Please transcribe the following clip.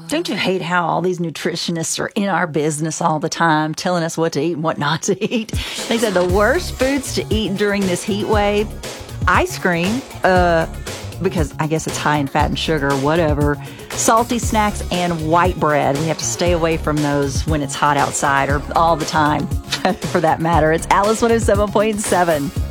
Don't you hate how all these nutritionists are in our business all the time, telling us what to eat and what not to eat? They said the worst foods to eat during this heat wave: ice cream, because I guess it's high in fat and sugar, whatever, salty snacks, and white bread. We have to stay away from those when it's hot outside, or all the time, for that matter. It's Alice 107.7.